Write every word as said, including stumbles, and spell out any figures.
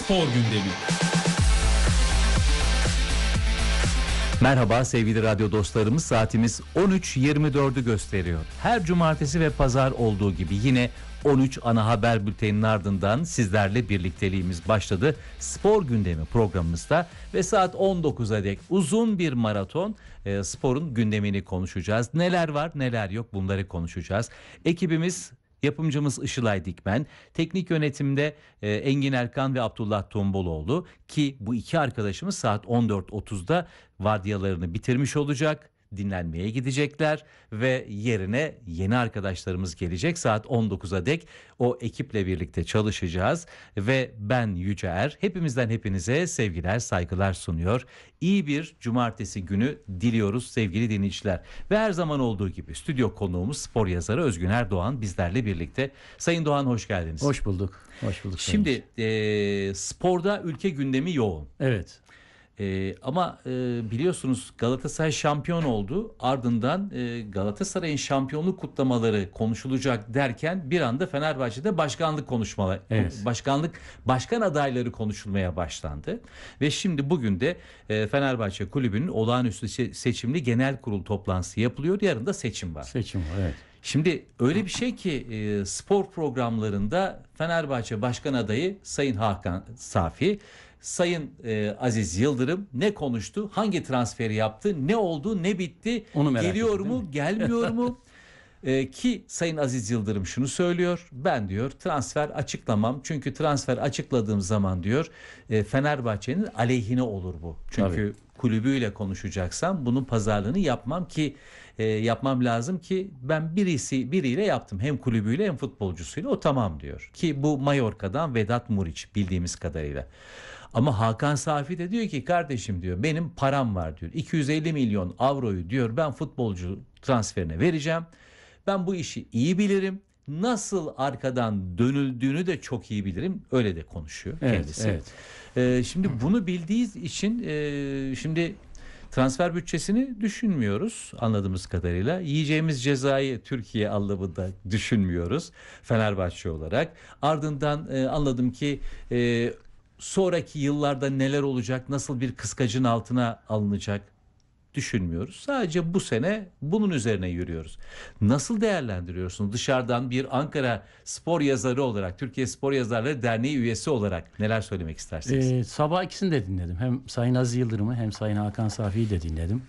Spor gündemi. Merhaba sevgili radyo dostlarımız, saatimiz on üç yirmi dördü gösteriyor. Her cumartesi ve pazar olduğu gibi yine on üç ana haber bülteninin ardından sizlerle birlikteliğimiz başladı. Spor gündemi programımızda ve saat on dokuza dek uzun bir maraton e, sporun gündemini konuşacağız. Neler var neler yok bunları konuşacağız. Ekibimiz, yapımcımız Işılay Dikmen, teknik yönetimde e, Engin Erkan ve Abdullah Tomboloğlu, ki bu iki arkadaşımız saat on dört otuzda vardiyalarını bitirmiş olacak. Dinlenmeye gidecekler ve yerine yeni arkadaşlarımız gelecek. Saat on dokuza dek o ekiple birlikte çalışacağız ve ben Yüce Er hepimizden hepinize sevgiler, saygılar sunuyor. İyi bir cumartesi günü diliyoruz sevgili dinleyiciler. Ve her zaman olduğu gibi stüdyo konuğumuz spor yazarı Özgün Erdoğan bizlerle birlikte. Sayın Doğan, hoş geldiniz. Hoş bulduk. Hoş bulduk. Şimdi e, sporda ülke gündemi yoğun. Evet. Ee, ama e, biliyorsunuz Galatasaray şampiyon oldu. Ardından e, Galatasaray'ın şampiyonluk kutlamaları konuşulacak derken bir anda Fenerbahçe'de başkanlık konuşmaları, Evet. başkanlık başkan adayları konuşulmaya başlandı. Ve şimdi bugün de e, Fenerbahçe Kulübü'nün olağanüstü se- seçimli genel kurul toplantısı yapılıyor. Yarın da seçim var. Seçim var, evet. Şimdi öyle bir şey ki e, spor programlarında Fenerbahçe Başkan Adayı Sayın Hakan Safi, Sayın e, Aziz Yıldırım ne konuştu, hangi transferi yaptı, ne oldu, ne bitti, Onu merak geliyor ettim, mu, değil mi? gelmiyor mu? E, ki Sayın Aziz Yıldırım şunu söylüyor, ben diyor transfer açıklamam, çünkü transfer açıkladığım zaman diyor e, Fenerbahçe'nin aleyhine olur bu. Çünkü Tabii. kulübüyle konuşacaksam bunun pazarlığını yapmam ki e, yapmam lazım ki ben birisi biriyle yaptım, hem kulübüyle hem futbolcusuyla, o tamam diyor. Ki bu Mallorca'dan Vedat Muriç bildiğimiz kadarıyla. Ama Hakan Safi de diyor ki kardeşim diyor, benim param var diyor, iki yüz elli milyon avroyu diyor ben futbolcu transferine vereceğim. Ben bu işi iyi bilirim. Nasıl arkadan dönüldüğünü de çok iyi bilirim. Öyle de konuşuyor Evet, kendisi. evet. Ee, şimdi bunu bildiği için e, şimdi transfer bütçesini düşünmüyoruz anladığımız kadarıyla. Yiyeceğimiz cezayı Türkiye anlamında düşünmüyoruz Fenerbahçe olarak. Ardından e, anladım ki e, sonraki yıllarda neler olacak, nasıl bir kıskacın altına alınacak düşünmüyoruz. Sadece bu sene bunun üzerine yürüyoruz. Nasıl değerlendiriyorsunuz? Dışarıdan bir Ankara spor yazarı olarak, Türkiye Spor Yazarları Derneği üyesi olarak neler söylemek istersiniz? Ee, sabah ikisini de dinledim. Hem Sayın Aziz Yıldırım'ı hem Sayın Hakan Safi'yi de dinledim.